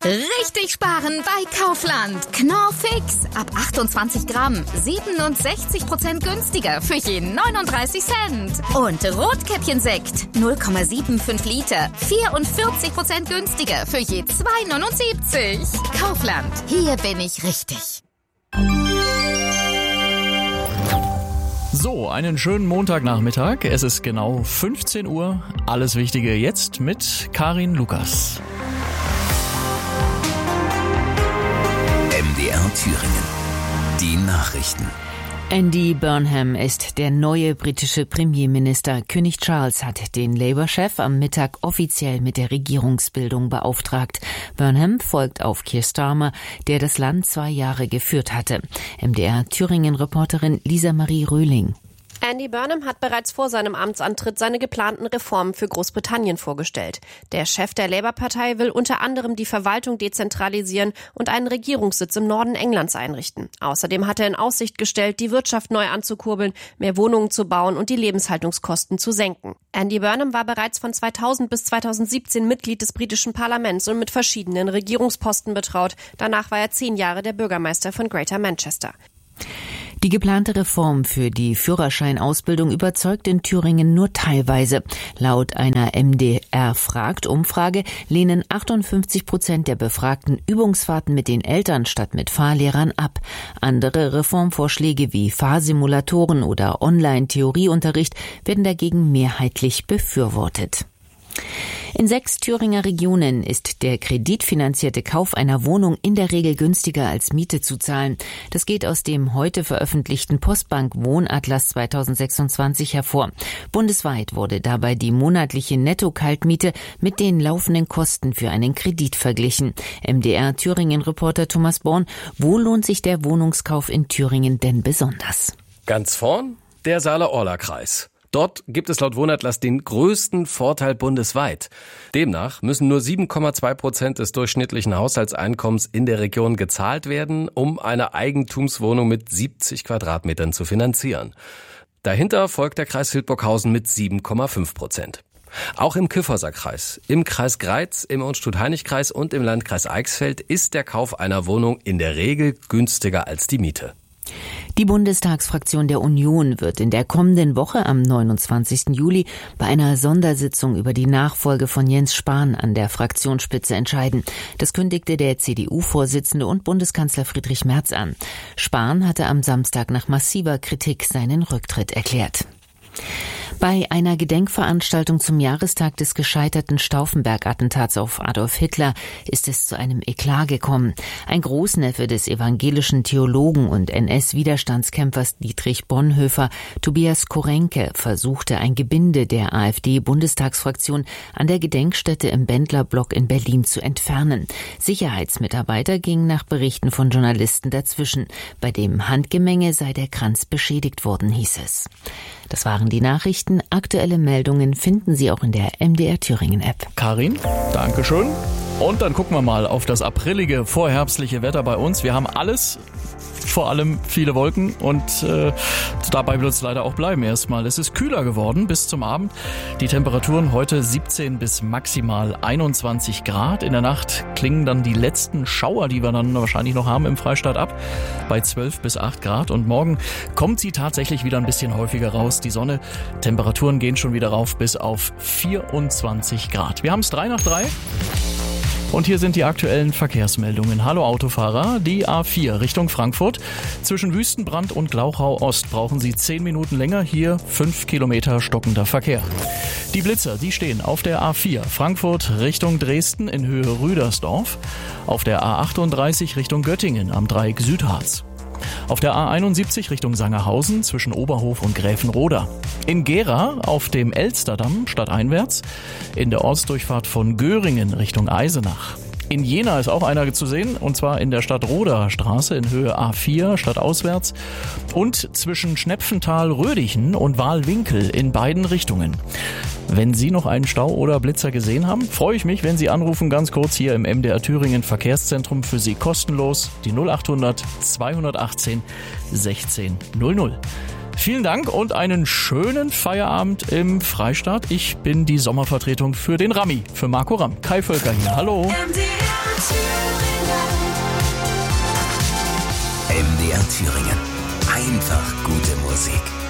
Richtig sparen bei Kaufland. Knorr Fix. Ab 28 Gramm. 67% günstiger für je 39 Cent. Und Rotkäppchensekt. 0,75 Liter. 44% günstiger für je 2,79. Kaufland. Hier bin ich richtig. So, einen schönen Montagnachmittag. Es ist genau 15 Uhr. Alles Wichtige jetzt mit Karin Lukas. MDR Thüringen. Die Nachrichten. Andy Burnham ist der neue britische Premierminister. König Charles hat den Labour-Chef am Mittag offiziell mit der Regierungsbildung beauftragt. Burnham folgt auf Keir Starmer, der das Land 2 Jahre geführt hatte. MDR Thüringen-Reporterin Lisa Marie Röhling. Andy Burnham hat bereits vor seinem Amtsantritt seine geplanten Reformen für Großbritannien vorgestellt. Der Chef der Labour-Partei will unter anderem die Verwaltung dezentralisieren und einen Regierungssitz im Norden Englands einrichten. Außerdem hat er in Aussicht gestellt, die Wirtschaft neu anzukurbeln, mehr Wohnungen zu bauen und die Lebenshaltungskosten zu senken. Andy Burnham war bereits von 2000 bis 2017 Mitglied des britischen Parlaments und mit verschiedenen Regierungsposten betraut. Danach war er 10 Jahre der Bürgermeister von Greater Manchester. Die geplante Reform für die Führerscheinausbildung überzeugt in Thüringen nur teilweise. Laut einer MDR-Fragt-Umfrage lehnen 58% der Befragten Übungsfahrten mit den Eltern statt mit Fahrlehrern ab. Andere Reformvorschläge wie Fahrsimulatoren oder Online-Theorieunterricht werden dagegen mehrheitlich befürwortet. In 6 Thüringer Regionen ist der kreditfinanzierte Kauf einer Wohnung in der Regel günstiger als Miete zu zahlen. Das geht aus dem heute veröffentlichten Postbank Wohnatlas 2026 hervor. Bundesweit wurde dabei die monatliche Netto-Kaltmiete mit den laufenden Kosten für einen Kredit verglichen. MDR Thüringen-Reporter Thomas Born, wo lohnt sich der Wohnungskauf in Thüringen denn besonders? Ganz vorn der Saale-Orla-Kreis. Dort gibt es laut Wohnatlas den größten Vorteil bundesweit. Demnach müssen nur 7,2% des durchschnittlichen Haushaltseinkommens in der Region gezahlt werden, um eine Eigentumswohnung mit 70 Quadratmetern zu finanzieren. Dahinter folgt der Kreis Hildburghausen mit 7,5%. Auch im Kyffhäuser-Kreis, im Kreis Greiz, im Unstrut-Hainich-Kreis und im Landkreis Eichsfeld ist der Kauf einer Wohnung in der Regel günstiger als die Miete. Die Bundestagsfraktion der Union wird in der kommenden Woche am 29. Juli bei einer Sondersitzung über die Nachfolge von Jens Spahn an der Fraktionsspitze entscheiden. Das kündigte der CDU-Vorsitzende und Bundeskanzler Friedrich Merz an. Spahn hatte am Samstag nach massiver Kritik seinen Rücktritt erklärt. Bei einer Gedenkveranstaltung zum Jahrestag des gescheiterten Stauffenberg-Attentats auf Adolf Hitler ist es zu einem Eklat gekommen. Ein Großneffe des evangelischen Theologen und NS-Widerstandskämpfers Dietrich Bonhoeffer, Tobias Korenke, versuchte ein Gebinde der AfD-Bundestagsfraktion an der Gedenkstätte im Bendlerblock in Berlin zu entfernen. Sicherheitsmitarbeiter gingen nach Berichten von Journalisten dazwischen. Bei dem Handgemenge sei der Kranz beschädigt worden, hieß es. Das waren die Nachrichten. Aktuelle Meldungen finden Sie auch in der MDR Thüringen App. Karin, Dankeschön. Und dann gucken wir mal auf das aprillige, vorherbstliche Wetter bei uns. Wir haben alles, vor allem viele Wolken und dabei wird es leider auch bleiben erstmal. Es ist kühler geworden bis zum Abend. Die Temperaturen heute 17 bis maximal 21 Grad. In der Nacht klingen dann die letzten Schauer, die wir dann wahrscheinlich noch haben im Freistaat ab, bei 12 bis 8 Grad. Und morgen kommt sie tatsächlich wieder ein bisschen häufiger raus. Die Sonne, Temperaturen gehen schon wieder rauf bis auf 24 Grad. Wir haben es 3 nach 3. Und hier sind die aktuellen Verkehrsmeldungen. Hallo Autofahrer, die A4 Richtung Frankfurt. Zwischen Wüstenbrand und Glauchau Ost brauchen Sie 10 Minuten länger. Hier 5 Kilometer stockender Verkehr. Die Blitzer, die stehen auf der A4 Frankfurt Richtung Dresden in Höhe Rüdersdorf. Auf der A38 Richtung Göttingen am Dreieck Südharz. Auf der A71 Richtung Sangerhausen zwischen Oberhof und Gräfenroda. In Gera auf dem Elsterdamm stadteinwärts. In der Ortsdurchfahrt von Göringen Richtung Eisenach. In Jena ist auch einer zu sehen, und zwar in der Stadtroder Straße in Höhe A4 stadtauswärts und zwischen Schnepfenthal-Rödichen und Wahlwinkel in beiden Richtungen. Wenn Sie noch einen Stau oder Blitzer gesehen haben, freue ich mich, wenn Sie anrufen, ganz kurz hier im MDR Thüringen Verkehrszentrum, für Sie kostenlos, die 0800 218 1600. Vielen Dank und einen schönen Feierabend im Freistaat. Ich bin die Sommervertretung für den Rami, für Marco Ramm. Kai Völker hier. Hallo. Thüringen. Einfach gute Musik.